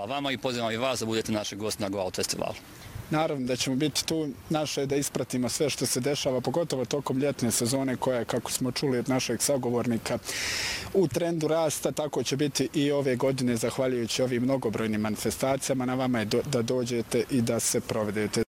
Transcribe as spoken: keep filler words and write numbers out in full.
vama i pozivam i vas da budete naši gosti na Go Out festivalu. Naravno da ćemo biti tu, naše je da ispratimo sve što se dešava, pogotovo tokom ljetne sezone koja je, kako smo čuli od našeg sagovornika, u trendu rasta, tako će biti i ove godine zahvaljujući ovim mnogobrojnim manifestacijama. Na vama je do, da dođete i da se provedete.